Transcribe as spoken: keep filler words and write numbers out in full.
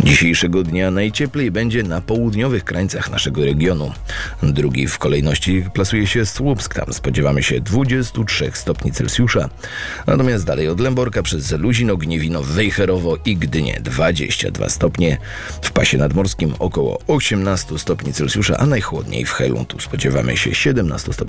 Dzisiejszego dnia najcieplej będzie na południowych krańcach naszego regionu. Drugi w kolejności plasuje się Słupsk. Tam spodziewamy się dwudziestu trzech stopni Celsjusza. Natomiast dalej od Lęborka przez Luzino, Gniewino, Wejherowo i Gdynię dwadzieścia dwa stopnie. W pasie nadmorskim około osiemnaście stopni Celsjusza, a najchłodniej w Helu. Tu spodziewamy się siedemnastu stopni